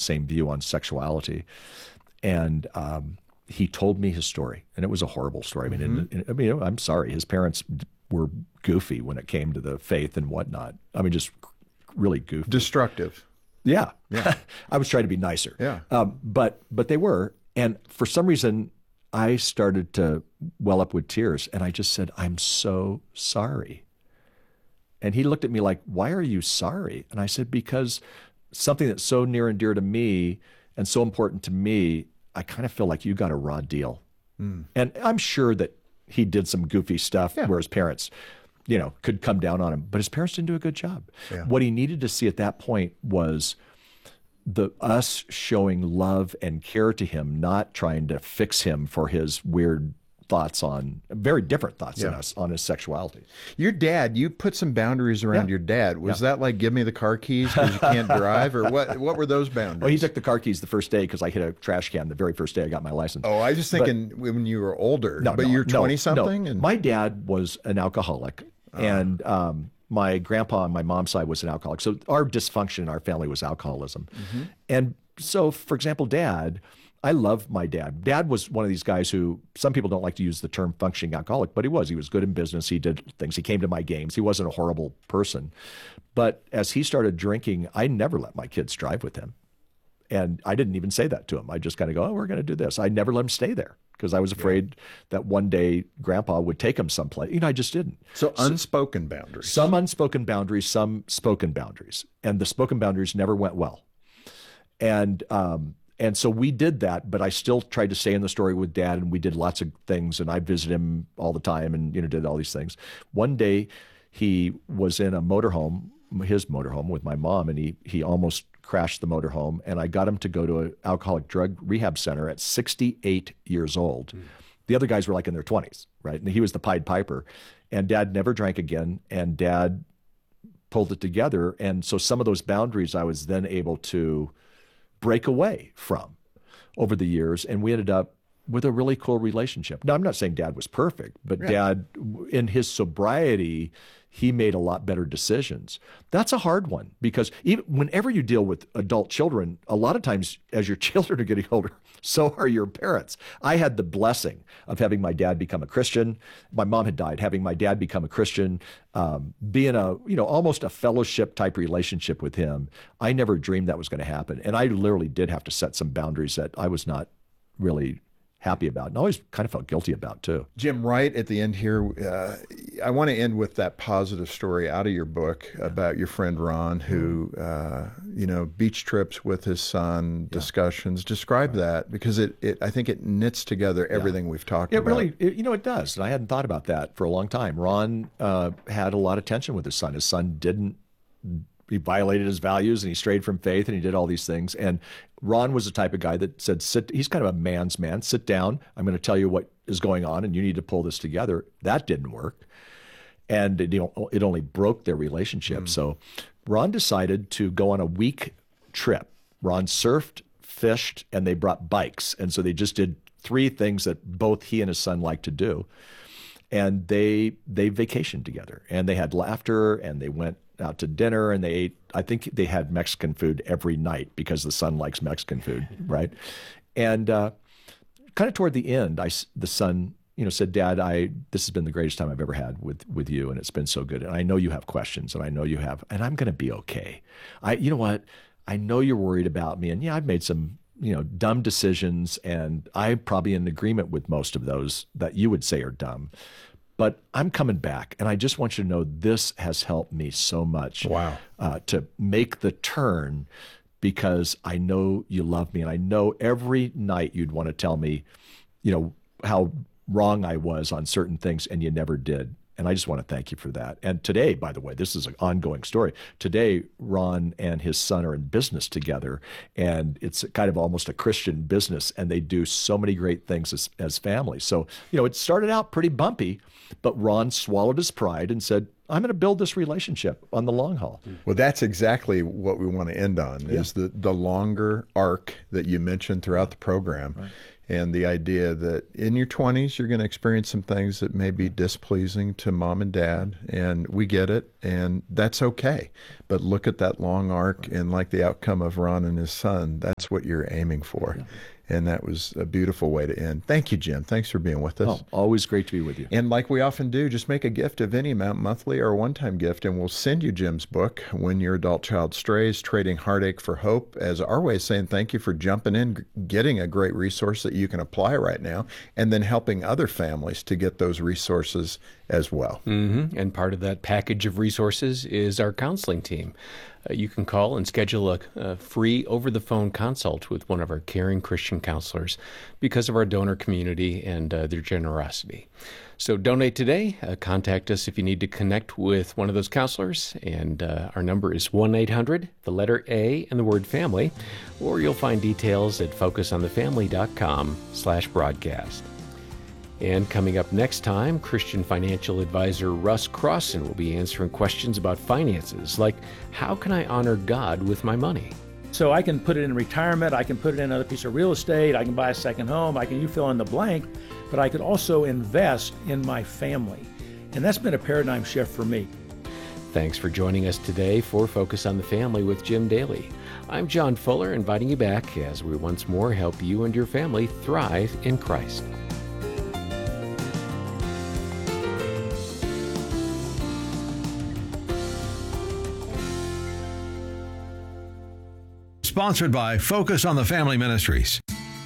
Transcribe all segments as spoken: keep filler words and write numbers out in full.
same view on sexuality. And um, he told me his story, and it was a horrible story. I mean, Mm-hmm. and, and, I mean, I'm sorry. His parents were goofy when it came to the faith and whatnot. I mean, just really goofy. Destructive. Yeah. Yeah. I was trying to be nicer. Yeah. Um, but but they were. And for some reason, I started to well up with tears. And I just said, I'm so sorry. And he looked at me like, why are you sorry? And I said, because something that's so near and dear to me and so important to me, I kind of feel like you got a raw deal. Mm. And I'm sure that he did some goofy stuff yeah. where his parents, you know, could come down on him, but his parents didn't do a good job. Yeah. What he needed to see at that point was the us showing love and care to him, not trying to fix him for his weird thoughts on, very different thoughts yeah. than us on his sexuality. Your dad, you put some boundaries around yeah. your dad. Was yeah. that like, give me the car keys because you can't drive? Or what What were those boundaries? Well, he took the car keys the first day because I hit a trash can the very first day I got my license. Oh, I was just thinking but, when you were older. No, but no, you're twenty-something? No, no. And... My dad was an alcoholic. Uh, and um, my grandpa on my mom's side was an alcoholic. So our dysfunction in our family was alcoholism. Mm-hmm. And so, for example, Dad... I love my dad. Dad was one of these guys who, some people don't like to use the term functioning alcoholic, but he was. He was good in business. He did things. He came to my games. He wasn't a horrible person. But as he started drinking, I never let my kids drive with him. And I didn't even say that to him. I just kind of go, oh, we're going to do this. I never let him stay there because I was afraid yeah. that one day Grandpa would take him someplace. You know, I just didn't. So, so unspoken boundaries. Some unspoken boundaries, some spoken boundaries. And the spoken boundaries never went well. And, um, And so we did that, but I still tried to stay in the story with Dad, and we did lots of things, and I visited him all the time and, you know, did all these things. One day he was in a motorhome, his motorhome with my mom, and he he almost crashed the motorhome, and I got him to go to an alcoholic drug rehab center at sixty-eight years old. Mm. The other guys were like in their twenties, right? And he was the Pied Piper, and Dad never drank again, and Dad pulled it together. And so some of those boundaries I was then able to break away from over the years, and we ended up with a really cool relationship. Now, I'm not saying Dad was perfect, but right. Dad, in his sobriety, he made a lot better decisions. That's a hard one because even whenever you deal with adult children, a lot of times as your children are getting older, so are your parents. I had the blessing of having my dad become a Christian. My mom had died, having my dad become a Christian, um, being a, you know, almost a fellowship type relationship with him. I never dreamed that was going to happen. And I literally did have to set some boundaries that I was not really happy about, and always kind of felt guilty about too. Jim, right at the end here, uh, I want to end with that positive story out of your book yeah. about your friend Ron, who, uh, you know, beach trips with his son, yeah. discussions. Describe right. that, because it, it, I think it knits together everything yeah. we've talked it about. Really, it, you know, it does. And I hadn't thought about that for a long time. Ron uh, had a lot of tension with his son. His son didn't. He violated his values and he strayed from faith and he did all these things. And Ron was the type of guy that said, sit, he's kind of a man's man, sit down. I'm going to tell you what is going on and you need to pull this together. That didn't work. And it, you know, it only broke their relationship. Mm. So Ron decided to go on a week trip. Ron surfed, fished, and they brought bikes. And so they just did three things that both he and his son liked to do. And they they vacationed together, and they had laughter, and they went out to dinner, and they ate, I think they had Mexican food every night because the son likes Mexican food, right? And uh, kind of toward the end, I, the son, you know, said, Dad, I this has been the greatest time I've ever had with with you, and it's been so good. And I know you have questions, and I know you have, and I'm going to be okay. I, you know what? I know you're worried about me, and yeah, I've made some, you know, dumb decisions, and I'm probably in agreement with most of those that you would say are dumb. But I'm coming back, and I just want you to know this has helped me so much. Wow. Uh, to make the turn, because I know you love me, and I know every night you'd want to tell me, you know, how wrong I was on certain things, and you never did. And I just want to thank you for that. And today, by the way, this is an ongoing story. Today, Ron and his son are in business together, and it's kind of almost a Christian business, and they do so many great things as, as family. So, you know, it started out pretty bumpy, but Ron swallowed his pride and said, I'm going to build this relationship on the long haul. Well, that's exactly what we want to end on, yeah. is the, the longer arc that you mentioned throughout the program. Right. And the idea that in your twenties, you're going to experience some things that may be displeasing to mom and dad, and we get it, and that's okay. But look at that long arc, and like the outcome of Ron and his son, that's what you're aiming for. Yeah. And that was a beautiful way to end. Thank you, Jim. Thanks for being with us. Oh, always great to be with you. And like we often do, just make a gift of any amount, monthly or a one-time gift, and we'll send you Jim's book, When Your Adult Child Strays, Trading Heartache for Hope, as our way of saying thank you for jumping in, getting a great resource that you can apply right now, and then helping other families to get those resources as well. Mm-hmm. And part of that package of resources is our counseling team. Uh, you can call and schedule a, a free over-the-phone consult with one of our caring Christian counselors because of our donor community and uh, their generosity. So donate today. Uh, contact us if you need to connect with one of those counselors. And uh, our number is one eight hundred, the letter A, and the word family. Or you'll find details at focusonthefamily.com slash broadcast. And coming up next time, Christian financial advisor Russ Crossan will be answering questions about finances, like how can I honor God with my money? So I can put it in retirement, I can put it in another piece of real estate, I can buy a second home, I can, you fill in the blank, but I could also invest in my family. And that's been a paradigm shift for me. Thanks for joining us today for Focus on the Family with Jim Daly. I'm John Fuller, inviting you back as we once more help you and your family thrive in Christ. Sponsored by Focus on the Family Ministries.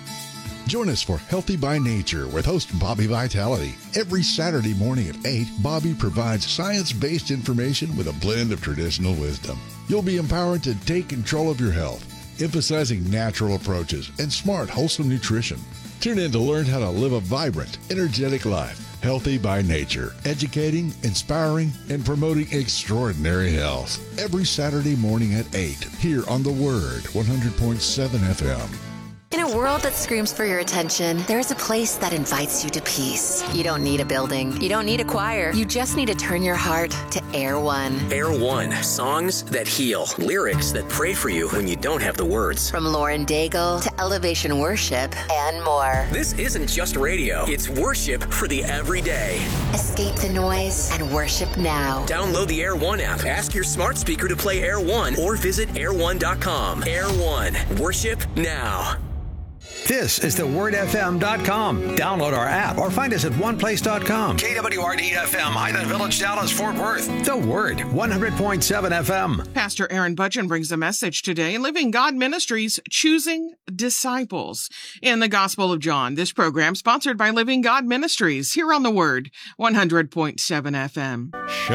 Join us for Healthy by Nature with host Bobby Vitality. Every Saturday morning at eight, Bobby provides science-based information with a blend of traditional wisdom. You'll be empowered to take control of your health, emphasizing natural approaches and smart, wholesome nutrition. Tune in to learn how to live a vibrant, energetic life. Healthy by Nature, educating, inspiring, and promoting extraordinary health. Every Saturday morning at eight, here on The Word, one hundred point seven F M. In a world that screams for your attention, there's a place that invites you to peace. You don't need a building. You don't need a choir. You just need to turn your heart to Air One. Air One. Songs that heal. Lyrics that pray for you when you don't have the words. From Lauren Daigle to Elevation Worship and more. This isn't just radio. It's worship for the everyday. Escape the noise and worship now. Download the Air One app. Ask your smart speaker to play Air One or visit air one dot com. Air One. Worship now. This is the word f m dot com. Download our app or find us at one place dot com. K W R D F M, Highland Village, Dallas, Fort Worth. The Word, one hundred point seven F M. Pastor Aaron Budgen brings a message today, Living God Ministries, Choosing Disciples. In the Gospel of John, this program sponsored by Living God Ministries, here on The Word, one hundred point seven F M.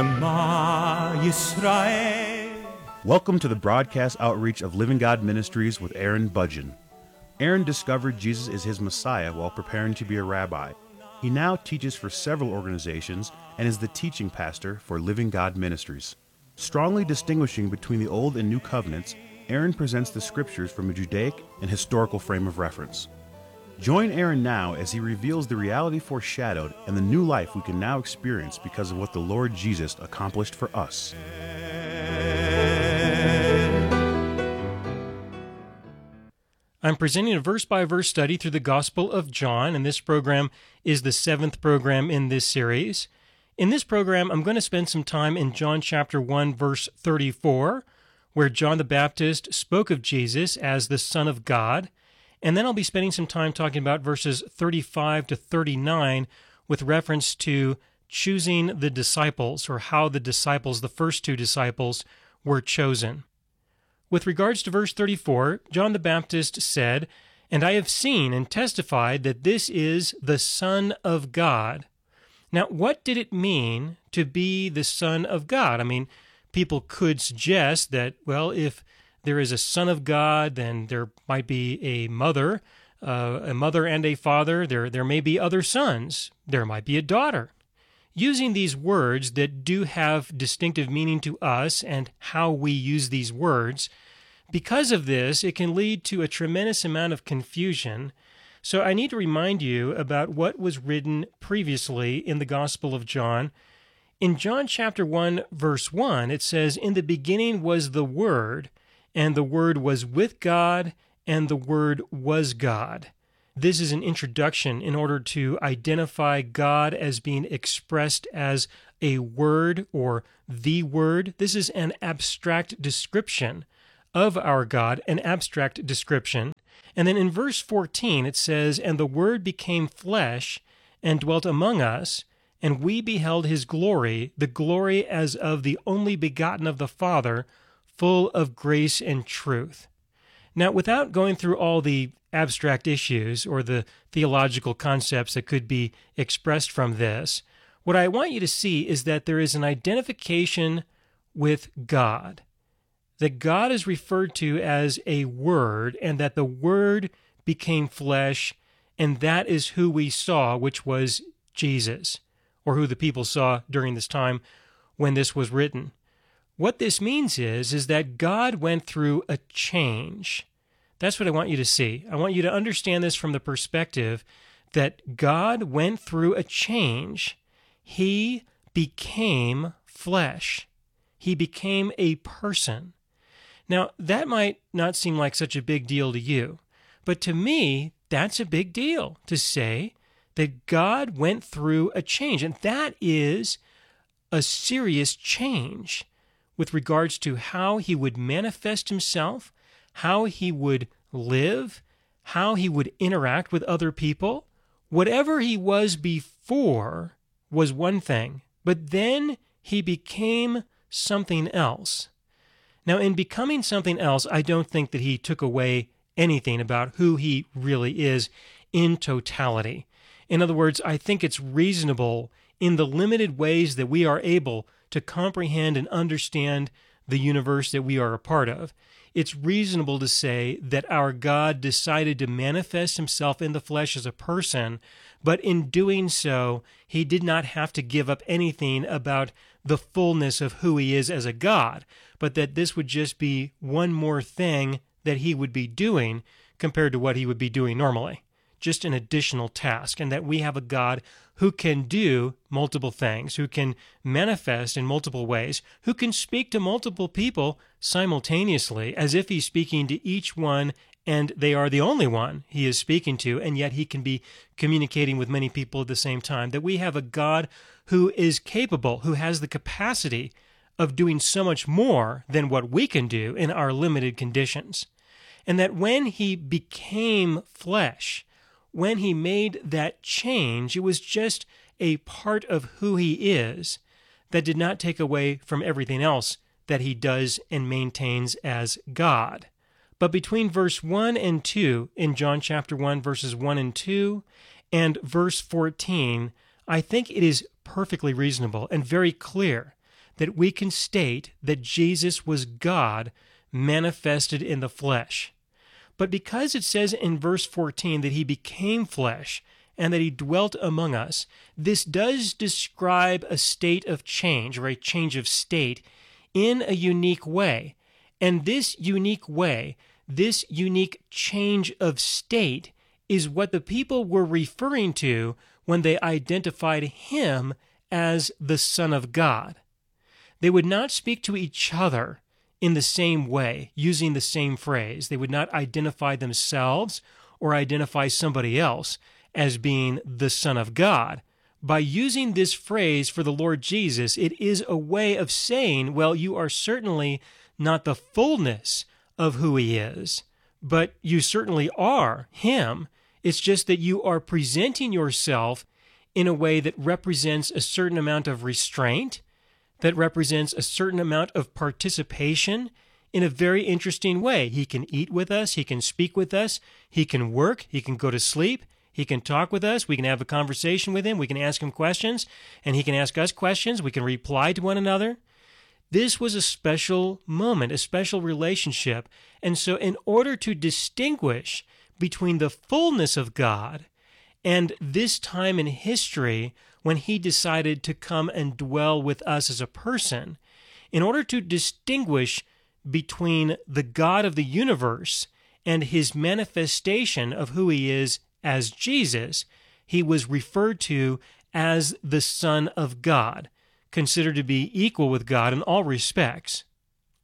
Shema Yisrael. Welcome to the broadcast outreach of Living God Ministries with Aaron Budgen. Aaron discovered Jesus is his Messiah while preparing to be a rabbi. He now teaches for several organizations and is the teaching pastor for Living God Ministries. Strongly distinguishing between the Old and New Covenants, Aaron presents the scriptures from a Judaic and historical frame of reference. Join Aaron now as he reveals the reality foreshadowed and the new life we can now experience because of what the Lord Jesus accomplished for us. I'm presenting a verse-by-verse study through the Gospel of John, and this program is the seventh program in this series. In this program, I'm going to spend some time in John chapter one, verse thirty-four, where John the Baptist spoke of Jesus as the Son of God, and then I'll be spending some time talking about verses thirty-five to thirty-nine with reference to choosing the disciples, or how the disciples, the first two disciples, were chosen. With regards to verse thirty-four, John the Baptist said, "And I have seen and testified that this is the Son of God." Now, what did it mean to be the Son of God? I mean, people could suggest that, well, if there is a Son of God, then there might be a mother, uh, a mother and a father. There, there may be other sons. There might be a daughter. Using these words that do have distinctive meaning to us and how we use these words, because of this, it can lead to a tremendous amount of confusion. So I need to remind you about what was written previously in the Gospel of John. In John chapter one, verse one, it says, "In the beginning was the Word, and the Word was with God, and the Word was God." this is an introduction in order to identify God as being expressed as a word or the word. This is an abstract description of our God, an abstract description. And then in verse fourteen, it says, "And the Word became flesh and dwelt among us, and we beheld his glory, the glory as of the only begotten of the Father, full of grace and truth." Now, without going through all the abstract issues or the theological concepts that could be expressed from this, what I want you to see is that there is an identification with God, that God is referred to as a Word, and that the Word became flesh, and that is who we saw, which was Jesus, or who the people saw during this time when this was written. What this means is, is that God went through a change. That's what I want you to see. I want you to understand this from the perspective that God went through a change. He became flesh. He became a person. Now, that might not seem like such a big deal to you, but to me, that's a big deal to say that God went through a change, and that is a serious change with regards to how he would manifest himself, how he would live, how he would interact with other people. Whatever he was before was one thing, but then he became something else. Now, in becoming something else, I don't think that he took away anything about who he really is in totality. In other words, I think it's reasonable in the limited ways that we are able to comprehend and understand the universe that we are a part of. It's reasonable to say that our God decided to manifest himself in the flesh as a person, but in doing so, he did not have to give up anything about the fullness of who he is as a God, but that this would just be one more thing that he would be doing compared to what he would be doing normally, just an additional task, and that we have a God who can do multiple things, who can manifest in multiple ways, who can speak to multiple people simultaneously as if he's speaking to each one and they are the only one he is speaking to, and yet he can be communicating with many people at the same time, that we have a God who is capable, who has the capacity of doing so much more than what we can do in our limited conditions. And that when he became flesh, when he made that change, it was just a part of who he is that did not take away from everything else that he does and maintains as God. But between verse one and two in John chapter one, verses one and two, and verse fourteen, I think it is perfectly reasonable and very clear that we can state that Jesus was God manifested in the flesh. But because it says in verse fourteen that he became flesh and that he dwelt among us, this does describe a state of change, or a change of state, in a unique way. And this unique way, this unique change of state, is what the people were referring to when they identified him as the Son of God. They would not speak to each other in the same way, using the same phrase. They would not identify themselves or identify somebody else as being the Son of God. By using this phrase for the Lord Jesus, it is a way of saying, well, you are certainly not the fullness of who he is, but you certainly are him. It's just that you are presenting yourself in a way that represents a certain amount of restraint, that represents a certain amount of participation in a very interesting way. He can eat with us, he can speak with us, he can work, he can go to sleep, he can talk with us, we can have a conversation with him, we can ask him questions, and he can ask us questions, we can reply to one another. This was a special moment, a special relationship. And so in order to distinguish between the fullness of God and this time in history when he decided to come and dwell with us as a person, in order to distinguish between the God of the universe and his manifestation of who he is as Jesus, he was referred to as the Son of God, considered to be equal with God in all respects.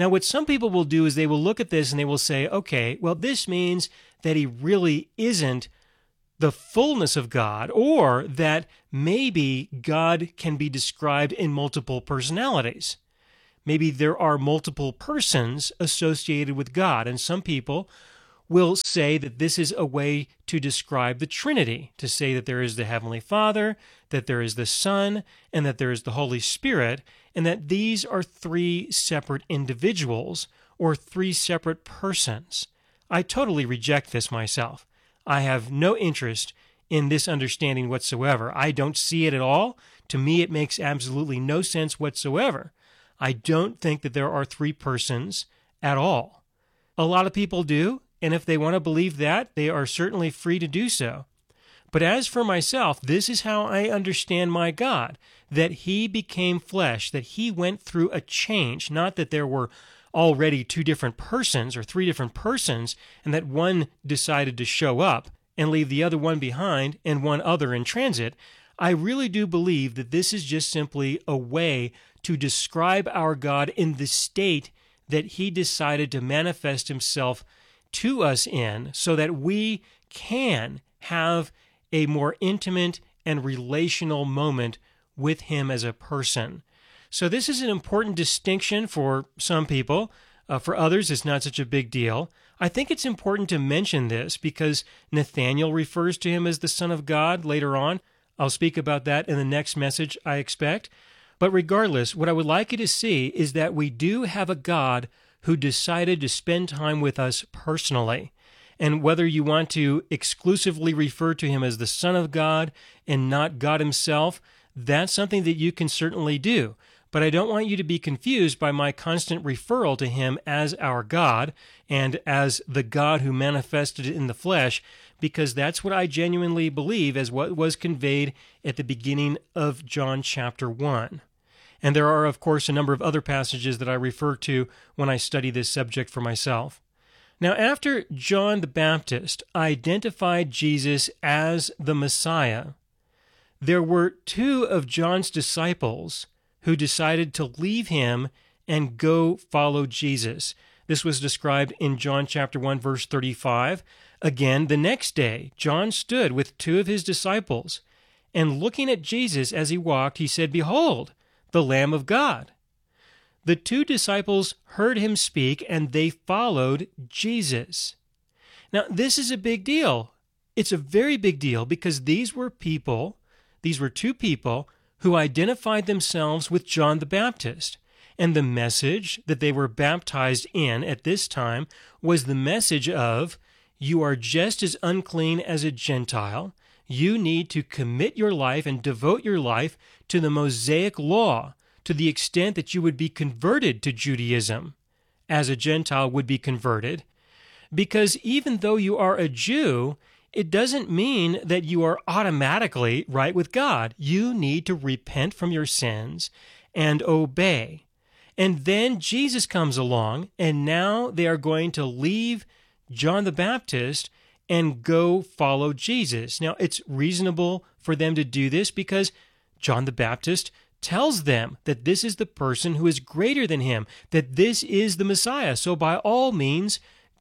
Now, what some people will do is they will look at this and they will say, okay, well, this means that he really isn't the fullness of God, or that maybe God can be described in multiple personalities. Maybe there are multiple persons associated with God, and some people will say that this is a way to describe the Trinity, to say that there is the Heavenly Father, that there is the Son, and that there is the Holy Spirit, and that these are three separate individuals or three separate persons. I totally reject this myself. I have no interest in this understanding whatsoever. I don't see it at all. To me, it makes absolutely no sense whatsoever. I don't think that there are three persons at all. A lot of people do, and if they want to believe that, they are certainly free to do so. But as for myself, this is how I understand my God, that he became flesh, that he went through a change, not that there were already two different persons or three different persons, and that one decided to show up and leave the other one behind and one other in transit. I really do believe that this is just simply a way to describe our God in the state that he decided to manifest himself to us in, so that we can have a more intimate and relational moment with him as a person. So this is an important distinction for some people. Uh, for others, it's not such a big deal. I think it's important to mention this because Nathanael refers to him as the Son of God later on. I'll speak about that in the next message, I expect. But regardless, what I would like you to see is that we do have a God who decided to spend time with us personally. And whether you want to exclusively refer to him as the Son of God and not God himself, that's something that you can certainly do. But I don't want you to be confused by my constant referral to him as our God and as the God who manifested in the flesh, because that's what I genuinely believe as what was conveyed at the beginning of John chapter one. And there are, of course, a number of other passages that I refer to when I study this subject for myself. Now, after John the Baptist identified Jesus as the Messiah, there were two of John's disciples who decided to leave him and go follow Jesus. This was described in John chapter one, verse thirty-five. Again, the next day, John stood with two of his disciples, and looking at Jesus as he walked, he said, "Behold, the Lamb of God." The two disciples heard him speak, and they followed Jesus. Now, this is a big deal. It's a very big deal because these were people, these were two people who identified themselves with John the Baptist. And the message that they were baptized in at this time was the message of, you are just as unclean as a Gentile. You need to commit your life and devote your life to the Mosaic law to the extent that you would be converted to Judaism as a Gentile would be converted. Because even though you are a Jew, it doesn't mean that you are automatically right with God. You need to repent from your sins and obey. And then Jesus comes along, and now they are going to leave John the Baptist and go follow Jesus. Now, it's reasonable for them to do this because John the Baptist tells them that this is the person who is greater than him, that this is the Messiah. So by all means,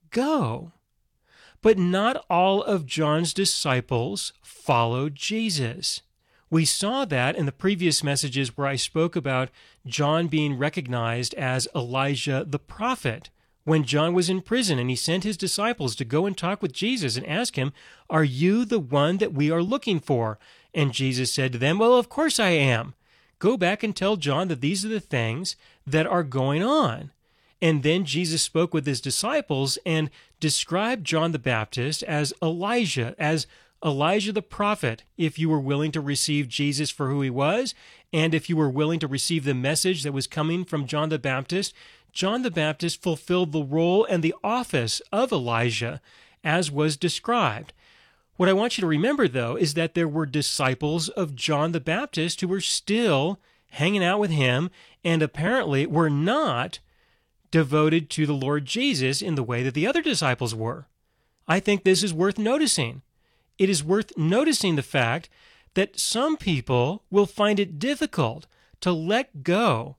go. But not all of John's disciples followed Jesus. We saw that in the previous messages where I spoke about John being recognized as Elijah the prophet. When John was in prison and he sent his disciples to go and talk with Jesus and ask him, "Are you the one that we are looking for?" And Jesus said to them, "Well, of course I am. Go back and tell John that these are the things that are going on." And then Jesus spoke with his disciples and described John the Baptist as Elijah, as Elijah the prophet, if you were willing to receive Jesus for who he was, and if you were willing to receive the message that was coming from John the Baptist. John the Baptist fulfilled the role and the office of Elijah, as was described. What I want you to remember, though, is that there were disciples of John the Baptist who were still hanging out with him and apparently were not devoted to the Lord Jesus in the way that the other disciples were. I think this is worth noticing. It is worth noticing the fact that some people will find it difficult to let go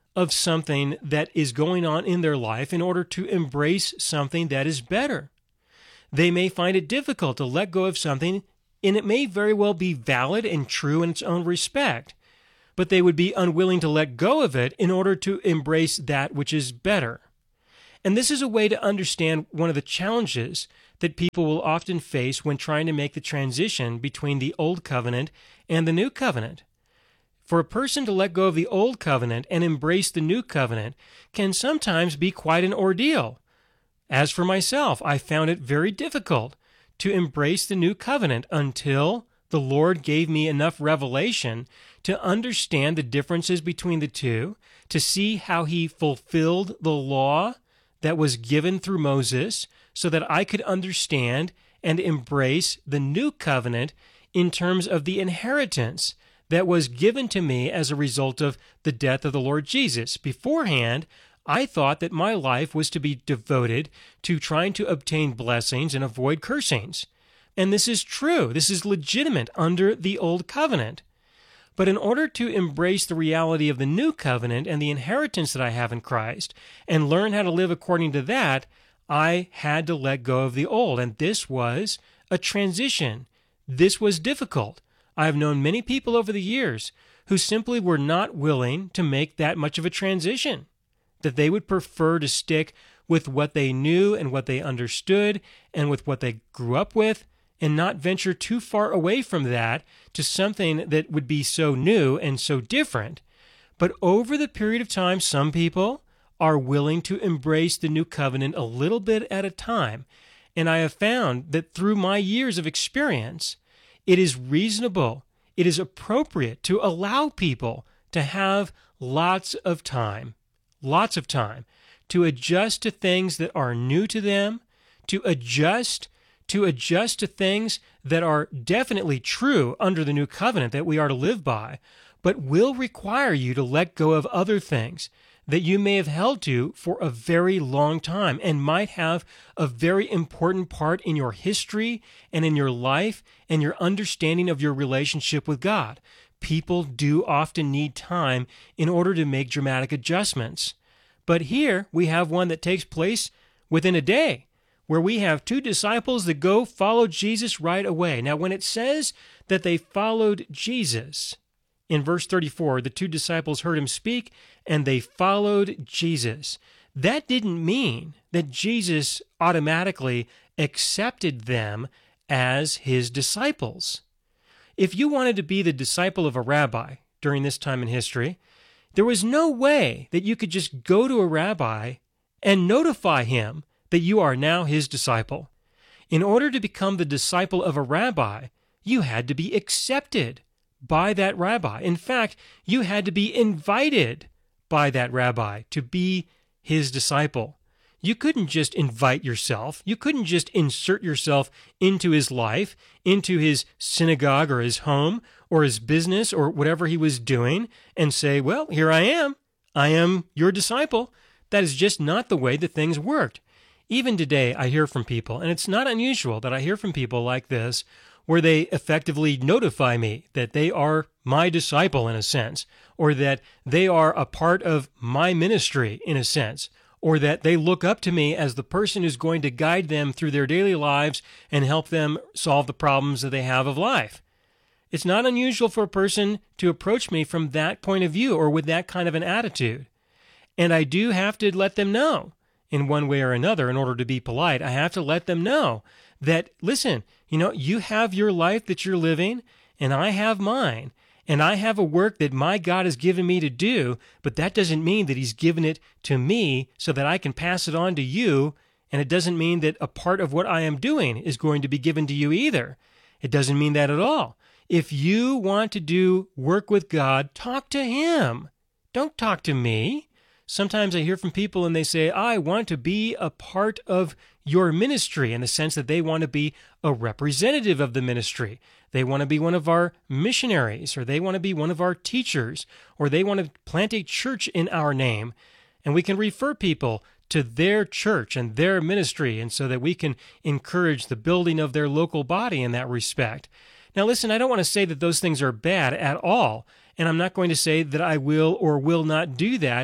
of something that is going on in their life in order to embrace something that is better. They may find it difficult to let go of something, and it may very well be valid and true in its own respect, but they would be unwilling to let go of it in order to embrace that which is better. And this is a way to understand one of the challenges that people will often face when trying to make the transition between the Old Covenant and the New Covenant. For a person to let go of the Old Covenant and embrace the New Covenant can sometimes be quite an ordeal. As for myself, I found it very difficult to embrace the New Covenant until the Lord gave me enough revelation to understand the differences between the two, to see how He fulfilled the law that was given through Moses, so that I could understand and embrace the New Covenant in terms of the inheritance that was given to me as a result of the death of the Lord Jesus. Beforehand, I thought that my life was to be devoted to trying to obtain blessings and avoid cursings. And this is true. This is legitimate under the Old Covenant. But in order to embrace the reality of the New Covenant and the inheritance that I have in Christ and learn how to live according to that, I had to let go of the old. And this was a transition. This was difficult. I have known many people over the years who simply were not willing to make that much of a transition, that they would prefer to stick with what they knew and what they understood and with what they grew up with, and not venture too far away from that to something that would be so new and so different. But over the period of time, some people are willing to embrace the New Covenant a little bit at a time. And I have found that through my years of experience, it is reasonable, it is appropriate to allow people to have lots of time, lots of time to adjust to things that are new to them, to adjust to adjust to things that are definitely true under the New Covenant that we are to live by, but will require you to let go of other things that you may have held to for a very long time and might have a very important part in your history and in your life and your understanding of your relationship with God. People do often need time in order to make dramatic adjustments. But here we have one that takes place within a day, where we have two disciples that go follow Jesus right away. Now, when it says that they followed Jesus, in verse thirty-four, the two disciples heard him speak, and they followed Jesus. That didn't mean that Jesus automatically accepted them as his disciples. If you wanted to be the disciple of a rabbi during this time in history, there was no way that you could just go to a rabbi and notify him that you are now his disciple. In order to become the disciple of a rabbi, you had to be accepted by that rabbi. In fact, you had to be invited by that rabbi to be his disciple. You couldn't just invite yourself. You couldn't just insert yourself into his life, into his synagogue or his home or his business or whatever he was doing and say, well, here I am. I am your disciple. That is just not the way that things worked. Even today, I hear from people, and it's not unusual that I hear from people like this, where they effectively notify me that they are my disciple in a sense, or that they are a part of my ministry in a sense, or that they look up to me as the person who's going to guide them through their daily lives and help them solve the problems that they have of life. It's not unusual for a person to approach me from that point of view or with that kind of an attitude. And I do have to let them know, in one way or another, in order to be polite, I have to let them know that, listen, you know, you have your life that you're living, and I have mine, and I have a work that my God has given me to do, but that doesn't mean that he's given it to me so that I can pass it on to you, and it doesn't mean that a part of what I am doing is going to be given to you either. It doesn't mean that at all. If you want to do work with God, talk to him. Don't talk to me. Sometimes I hear from people and they say, I want to be a part of your ministry, in the sense that they want to be a representative of the ministry. They want to be one of our missionaries, or they want to be one of our teachers, or they want to plant a church in our name. And we can refer people to their church and their ministry, and so that we can encourage the building of their local body in that respect. Now listen, I don't want to say that those things are bad at all, and I'm not going to say that I will or will not do that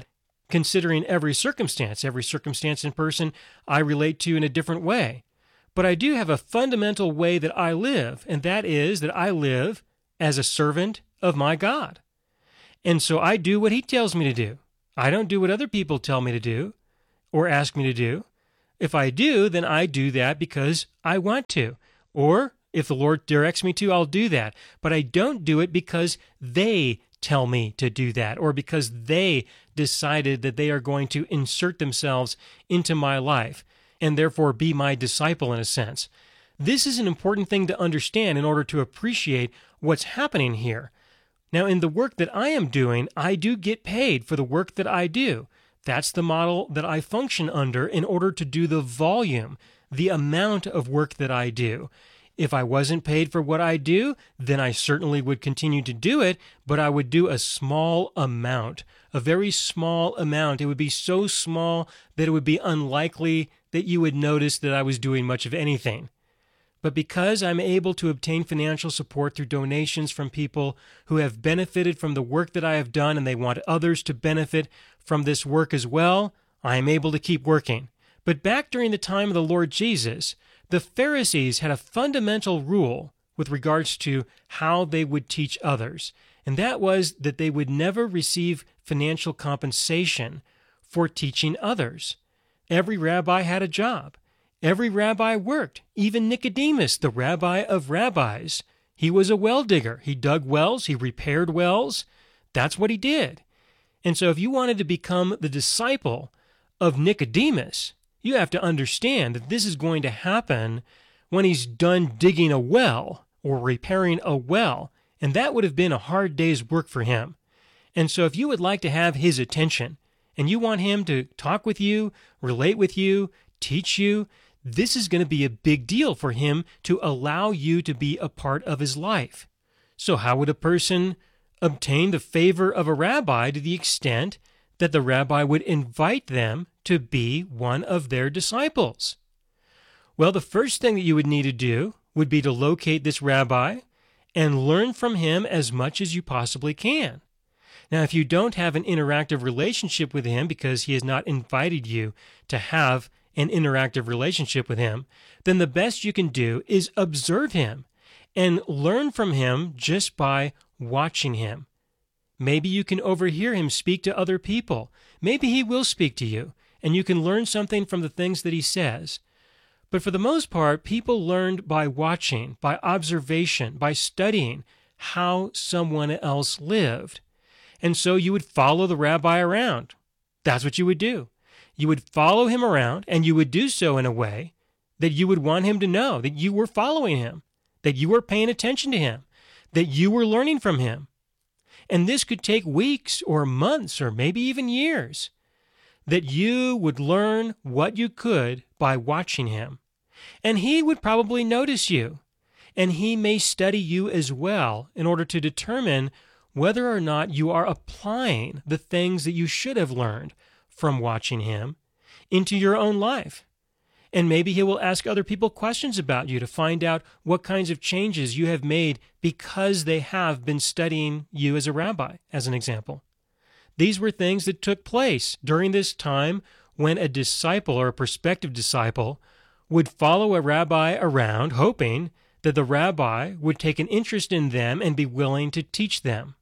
considering every circumstance. Every circumstance and person I relate to in a different way. But I do have a fundamental way that I live, and that is that I live as a servant of my God. And so I do what he tells me to do. I don't do what other people tell me to do or ask me to do. If I do, then I do that because I want to. Or if the Lord directs me to, I'll do that. But I don't do it because they tell me to do that or because they decided that they are going to insert themselves into my life and therefore be my disciple in a sense. This is an important thing to understand in order to appreciate what's happening here. Now, in the work that I am doing, I do get paid for the work that I do. That's the model that I function under in order to do the volume, the amount of work that I do. If I wasn't paid for what I do, then I certainly would continue to do it, but I would do a small amount, a very small amount. It would be so small that it would be unlikely that you would notice that I was doing much of anything. But because I'm able to obtain financial support through donations from people who have benefited from the work that I have done and they want others to benefit from this work as well, I am able to keep working. But back during the time of the Lord Jesus, the Pharisees had a fundamental rule with regards to how they would teach others, and that was that they would never receive financial compensation for teaching others. Every rabbi had a job. Every rabbi worked, even Nicodemus, the rabbi of rabbis. He was a well digger. He dug wells, he repaired wells. That's what he did. And so if you wanted to become the disciple of Nicodemus, you have to understand that this is going to happen when he's done digging a well or repairing a well, and that would have been a hard day's work for him. And so if you would like to have his attention, and you want him to talk with you, relate with you, teach you, this is going to be a big deal for him to allow you to be a part of his life. So how would a person obtain the favor of a rabbi to the extent that the rabbi would invite them to be one of their disciples? Well, the first thing that you would need to do would be to locate this rabbi and learn from him as much as you possibly can. Now, if you don't have an interactive relationship with him because he has not invited you to have an interactive relationship with him, then the best you can do is observe him and learn from him just by watching him. Maybe you can overhear him speak to other people. Maybe he will speak to you, and you can learn something from the things that he says. But for the most part, people learned by watching, by observation, by studying how someone else lived. And so you would follow the rabbi around. That's what you would do. You would follow him around, and you would do so in a way that you would want him to know that you were following him, that you were paying attention to him, that you were learning from him. And this could take weeks or months or maybe even years, that you would learn what you could by watching him. And he would probably notice you, and he may study you as well in order to determine whether or not you are applying the things that you should have learned from watching him into your own life. And maybe he will ask other people questions about you to find out what kinds of changes you have made because they have been studying you as a rabbi, as an example. These were things that took place during this time when a disciple or a prospective disciple would follow a rabbi around, hoping that the rabbi would take an interest in them and be willing to teach them.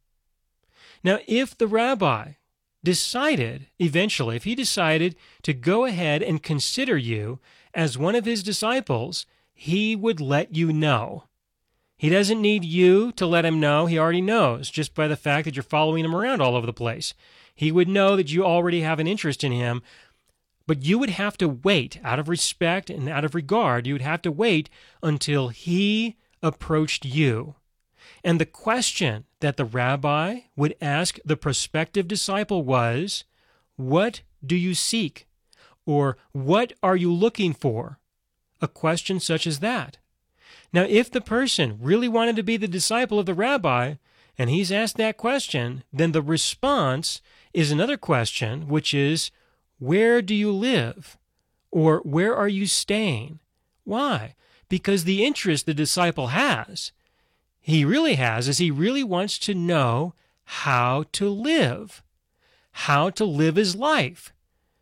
Now, if the rabbi decided, eventually, if he decided to go ahead and consider you as one of his disciples, he would let you know. He doesn't need you to let him know. He already knows just by the fact that you're following him around all over the place. He would know that you already have an interest in him, but you would have to wait, out of respect and out of regard, you would have to wait until he approached you. And the question that the rabbi would ask the prospective disciple was, "What do you seek?" Or, "What are you looking for?" A question such as that. Now, if the person really wanted to be the disciple of the rabbi, and he's asked that question, then the response is another question, which is, "Where do you live?" Or, "Where are you staying?" Why? Because the interest the disciple has, he really has, is he really wants to know how to live. how to live his life.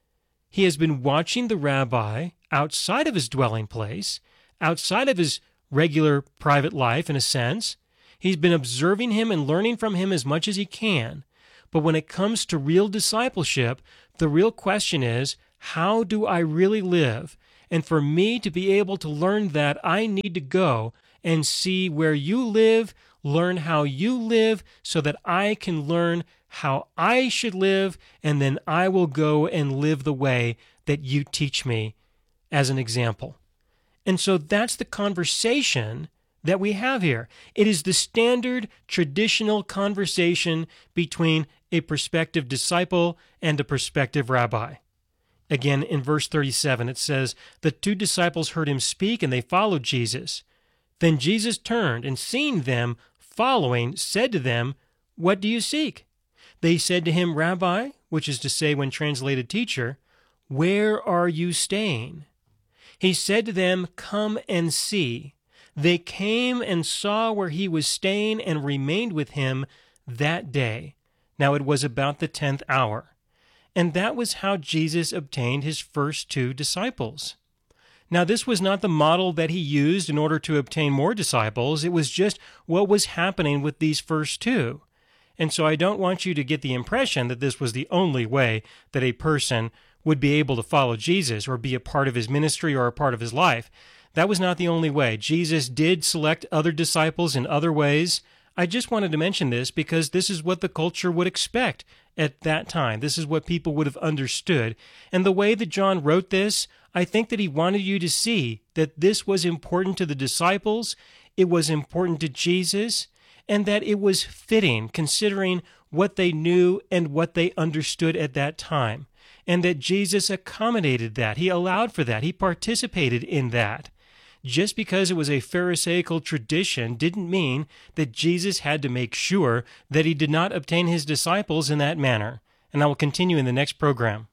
He has been watching the rabbi outside of his dwelling place, outside of his regular private life in a sense. He's been observing him and learning from him as much as he can. But when it comes to real discipleship, the real question is, how do I really live? And for me to be able to learn that, I need to go and see where you live, learn how you live, so that I can learn how I should live, and then I will go and live the way that you teach me as an example. And so that's the conversation that we have here. It is the standard traditional conversation between a prospective disciple and a prospective rabbi. Again, in verse thirty-seven, it says, "The two disciples heard him speak, and they followed Jesus. Then Jesus turned, and seeing them following, said to them, 'What do you seek?' They said to him, 'Rabbi,' which is to say, when translated teacher, 'where are you staying?' He said to them, 'Come and see.' They came and saw where he was staying and remained with him that day. Now it was about the tenth hour. And that was how Jesus obtained his first two disciples. Now this was not the model that he used in order to obtain more disciples. It was just what was happening with these first two. And so I don't want you to get the impression that this was the only way that a person would be able to follow Jesus or be a part of his ministry or a part of his life. That was not the only way. Jesus did select other disciples in other ways. I just wanted to mention this because this is what the culture would expect at that time. This is what people would have understood. And the way that John wrote this, I think that he wanted you to see that this was important to the disciples, it was important to Jesus, and that it was fitting considering what they knew and what they understood at that time. And that Jesus accommodated that. He allowed for that. He participated in that. Just because it was a Pharisaical tradition didn't mean that Jesus had to make sure that he did not obtain his disciples in that manner. And I will continue in the next program.